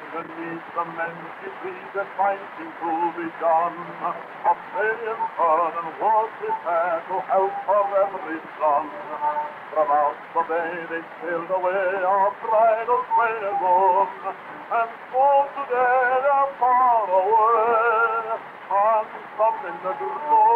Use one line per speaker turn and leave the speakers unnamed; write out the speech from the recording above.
Beneath the many trees that fighting to be done, a million turn and was prepared to help for every son. From out the bay they sailed away, our bridal train is on, and for today they're far away, and some in the